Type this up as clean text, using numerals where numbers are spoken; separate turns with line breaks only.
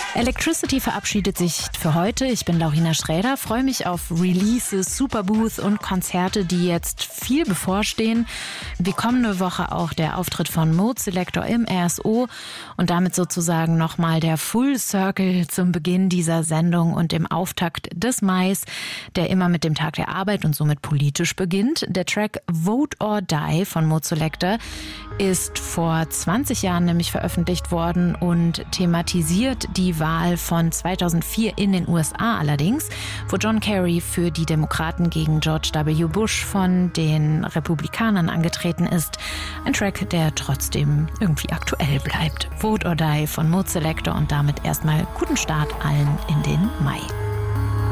Electricity verabschiedet sich für heute. Ich bin Laurina Schräder, freue mich auf Releases, Superbooth und Konzerte, die jetzt viel bevorstehen. Wie kommende Woche auch der Auftritt von Mode Selector im RSO und damit sozusagen nochmal der Full Circle zum Beginn dieser Sendung und dem Auftakt des Mais, der immer mit dem Tag der Arbeit und somit politisch beginnt. Der Track Vote or Die von Mode Selector ist vor 20 Jahren nämlich veröffentlicht worden und thematisiert die Wahl von 2004 in den USA allerdings, wo John Kerry für die Demokraten gegen George W. Bush von den Republikanern angetreten ist. Ein Track, der trotzdem irgendwie aktuell bleibt. Vote or Die von Mode Selector und damit erstmal guten Start allen in den Mai.